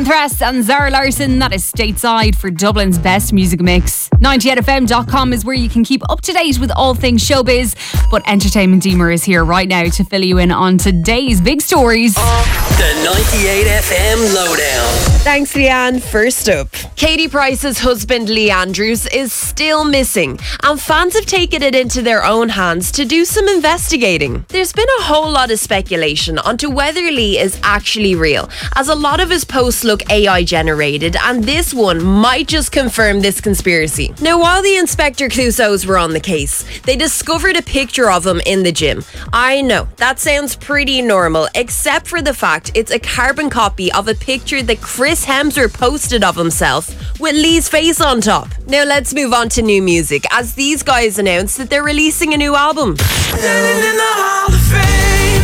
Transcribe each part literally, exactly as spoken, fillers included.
Thress and Zara Larson, that is Stateside for Dublin's best music mix. ninety-eight f m dot com is where you can keep up to date with all things showbiz, but Entertainment Deemer is here right now to fill you in on today's big stories. The ninety-eight F M Lowdown. Thanks, Leanne. First up, Katie Price's husband Lee Andrews is still missing, and fans have taken it into their own hands to do some investigating. There's been a whole lot of speculation onto whether Lee is actually real, as a lot of his posts look A I generated, and this one might just confirm this conspiracy. Now, while the Inspector Clouseaus were on the case, they discovered a picture of him in the gym. I know, that sounds pretty normal, except for the fact it's a carbon copy of a picture that Chris Hemsworth posted of himself with Lee's face on top. Now let's move on to new music, as these guys announced that they're releasing a new album. Standing in the Hall of Fame,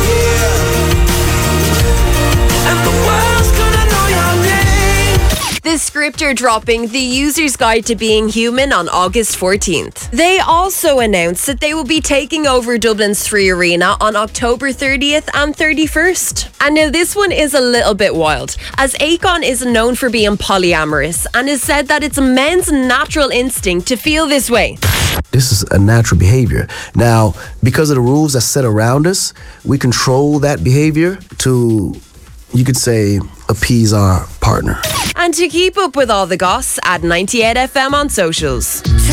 yeah. And the world's gonna know your name. The Script are dropping The User's Guide to Being Human on August fourteenth. They also announced that they will be taking over Dublin's Three Arena on October thirtieth and thirty-first. And now this one is a little bit wild, as Akon is known for being polyamorous and has said that it's men's natural instinct to feel this way. This is a natural behavior. Now, because of the rules that set around us, we control that behavior to, you could say, appease our partner. And to keep up with all the goss, add ninety-eight F M on socials.